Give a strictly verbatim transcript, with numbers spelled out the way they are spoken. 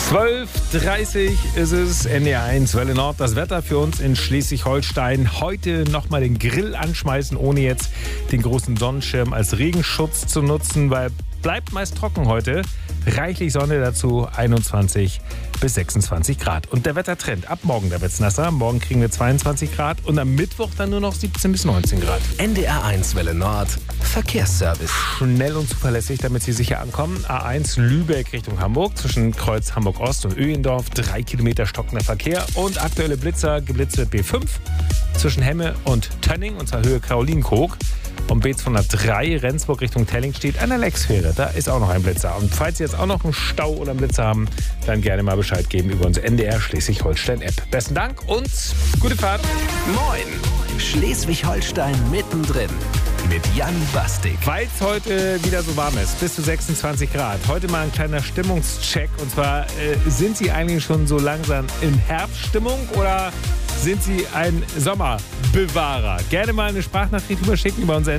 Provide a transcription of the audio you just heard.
zwölf Uhr dreißig ist es, N D R eins Welle Nord. Das Wetter für uns in Schleswig-Holstein. Heute nochmal den Grill anschmeißen, ohne jetzt den großen Sonnenschirm als Regenschutz zu nutzen, weil bleibt meist trocken heute. Reichlich Sonne dazu, einundzwanzig bis sechsundzwanzig Grad. Und der Wettertrend, ab morgen, da wird's nasser. Morgen kriegen wir zweiundzwanzig Grad und am Mittwoch dann nur noch siebzehn bis neunzehn Grad. N D R eins Welle Nord, Verkehrsservice. Schnell und zuverlässig, damit Sie sicher ankommen. A eins Lübeck Richtung Hamburg, zwischen Kreuz Hamburg-Ost und Öhendorf. Drei Kilometer stockender Verkehr und aktuelle Blitzer. Geblitzt wird B fünf zwischen Hemme und Tönning, und zwar Höhe Karolinenkrog. Und B zweihundertdrei Rendsburg Richtung Telling steht an der Leckfähre. Da ist auch noch ein Blitzer. Und falls Sie jetzt auch noch einen Stau oder einen Blitzer haben, dann gerne mal Bescheid geben über unsere N D R Schleswig-Holstein-App. Besten Dank und gute Fahrt. Moin, Schleswig-Holstein mittendrin mit Jan Bastik. Weil es heute wieder so warm ist, bis zu sechsundzwanzig Grad. Heute mal ein kleiner Stimmungscheck. Und zwar, äh, sind Sie eigentlich schon so langsam in Herbststimmung oder sind Sie ein Sommerbewahrer? Gerne mal eine Sprachnachricht überschicken über unser